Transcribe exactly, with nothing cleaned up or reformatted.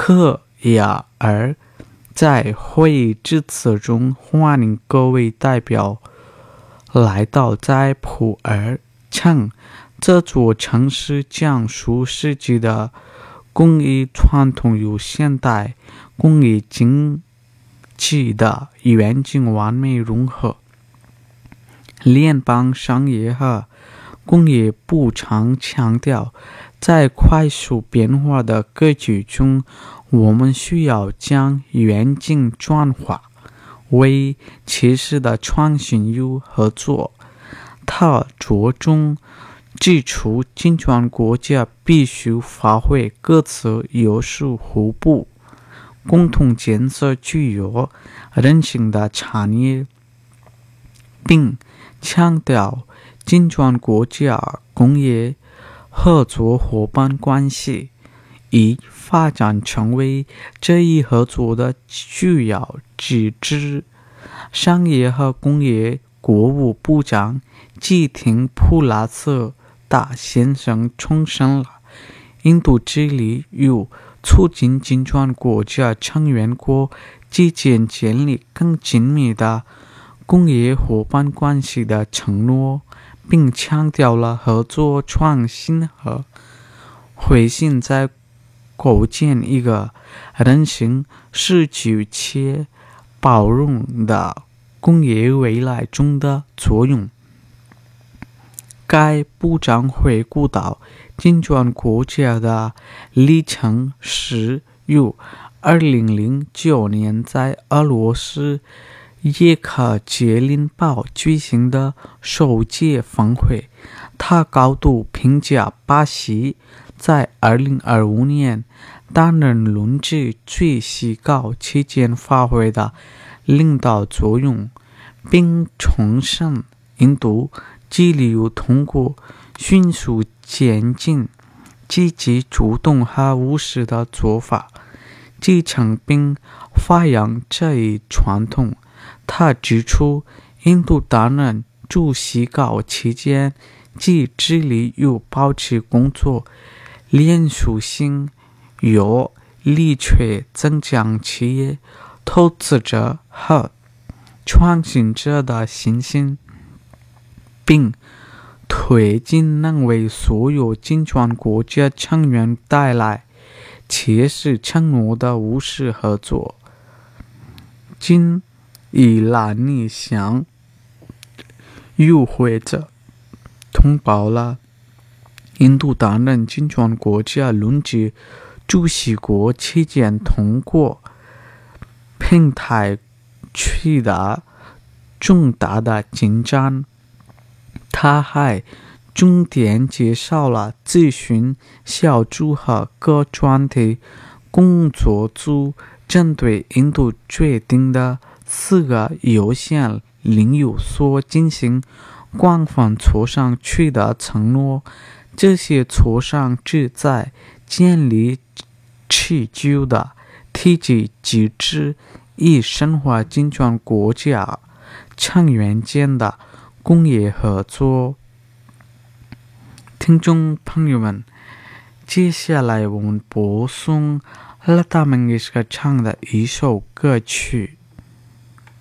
克雅尔在会议致辞中欢迎各位代表来到在普洱，称这座城市将数世纪的工艺传统与现代工艺经济的远近完美融合。联邦商业和工业部长强调，在快速变化的格局中，我们需要将远近转化为切实的创新与合作。他着重指出，金砖国家必须发挥各自优势互补，共同建设具有韧性的产业，并强调金砖国家工业合作伙伴关系已发展成为这一合作的主要机制。商业和工业国务部长吉廷普拉瑟达先生重申了印度致力于促进金砖国家成员国之间建立更紧密的工业伙伴关系的承诺，并强调了合作创新和回信在构建一个韧性、持久且包容的工业未来中的作用。该部长回顾到，金砖国家的历程是于二零零九年在俄罗斯叶卡捷琳堡举行的首届峰会。他高度评价巴西在二零二五年担任轮值主席高期间发挥的领导作用，并重申印度致力于通过迅速渐进、积极主动和务实的做法继承并发扬这一传统。他指出，印度担任主席高期间既致力于保持工作连续性，又力求增强企业投资者和创新者的信心，并推进能为所有金砖国家成员带来切实承诺的务实合作。金伊兰尼向与会者通报了印度担任金砖国家轮值主席国期间通过平台取得重大的进展。他还重点介绍了咨询小组和各专题工作组针对印度决定的四个优先领域所进行广泛磋商取得承诺。这些磋商旨在建立持久的体制机制，以深化金砖国家成员间的工业合作。听众朋友们，接下来我们播送Lata Mangeshkar唱的一首歌曲。